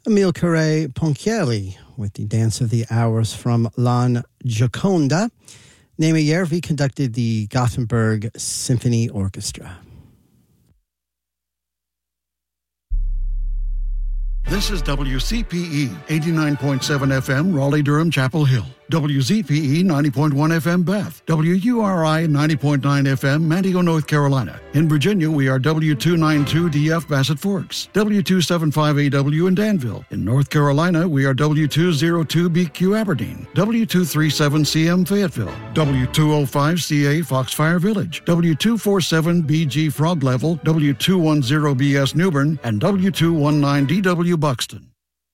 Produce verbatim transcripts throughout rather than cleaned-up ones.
Amilcare Ponchielli with the Dance of the Hours from La Gioconda. Naima Järvi conducted the Gothenburg Symphony Orchestra. This is W C P E, eighty-nine point seven F M, Raleigh-Durham, Chapel Hill. W Z P E, ninety point one F M, Bath. W U R I, ninety point nine F M, Manteo, North Carolina. In Virginia, we are W two ninety-two D F, Bassett Forks. W two seventy-five A W in Danville. In North Carolina, we are W two oh two B Q, Aberdeen. W two thirty-seven C M, Fayetteville. W two oh five C A, Foxfire Village. W two forty-seven B G, Frog Level. W two ten B S, Newbern. And W two nineteen D W, Buxton.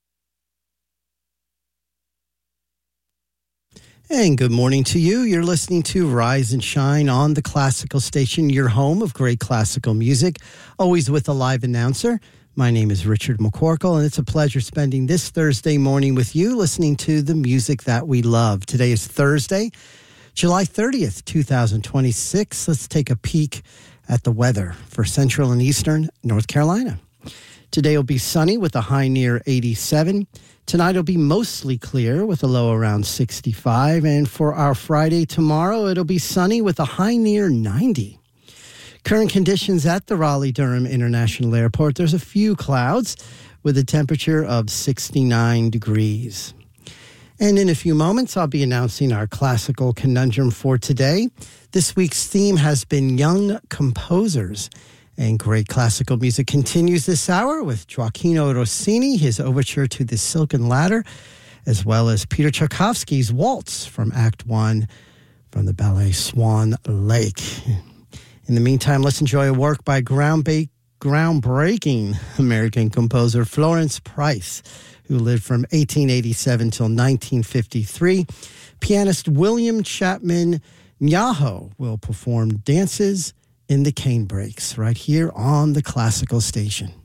And good morning to you. You're listening to Rise and Shine on the Classical Station, your home of great classical music, always with a live announcer. My name is Richard McCorkle, and it's a pleasure spending this Thursday morning with you, listening to the music that we love. Today is Thursday, July thirtieth, twenty twenty-six. Let's take a peek at the weather for Central and Eastern North Carolina. Today will be sunny with a high near eighty-seven. Tonight will be mostly clear with a low around sixty-five. And for our Friday tomorrow, it'll be sunny with a high near ninety. Current conditions at the Raleigh-Durham International Airport, there's a few clouds with a temperature of sixty-nine degrees. And in a few moments, I'll be announcing our classical conundrum for today. This week's theme has been young composers. And great classical music continues this hour with Gioachino Rossini, his overture to the Silken Ladder, as well as Peter Tchaikovsky's Waltz from Act One from the ballet Swan Lake. In the meantime, let's enjoy a work by groundbreaking American composer Florence Price, who lived from eighteen eighty-seven till nineteen fifty-three. Pianist William Chapman Nyaho will perform Dances in the Cane Breaks right here on the Classical Station.